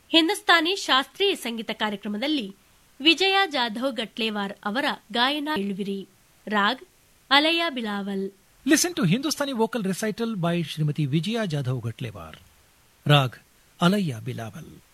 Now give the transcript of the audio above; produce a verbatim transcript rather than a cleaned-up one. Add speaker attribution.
Speaker 1: ಹಿಂದೂಸ್ತಾನಿ ಶಾಸ್ತ್ರೀಯ ಸಂಗೀತ ಕಾರ್ಯಕ್ರಮದಲ್ಲಿ ವಿಜಯ ಜಾಧವ್ ಗಟ್ಲೇವಾರ್ ಅವರ ಗಾಯನ ಕೇಳುವಿರಿ. Raag ಅಲಯ್ಯ Bilawal.
Speaker 2: Listen to Hindustani vocal recital by Srimati Vijaya Jadhav Gatlewar. Rag Alayya Bilawal.